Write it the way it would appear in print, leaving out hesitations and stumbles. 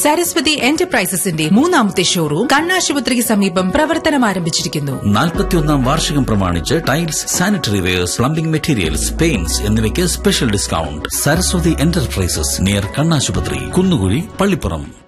സരസ്വതി എന്റർപ്രൈസസിന്റെ മൂന്നാമത്തെ ഷോറൂം കണ്ണാശുപത്രിക്ക് സമീപം പ്രവർത്തനം ആരംഭിച്ചിരിക്കുന്നു. 41ാം വാർഷികം പ്രമാണിച്ച് tiles, sanitary wears, plumbing materials, paints എന്നിവയ്ക്ക് special discount. Saraswati enterprises near കണ്ണാശുപത്രി, കുന്നുകുഴി, പള്ളിപ്പുറം.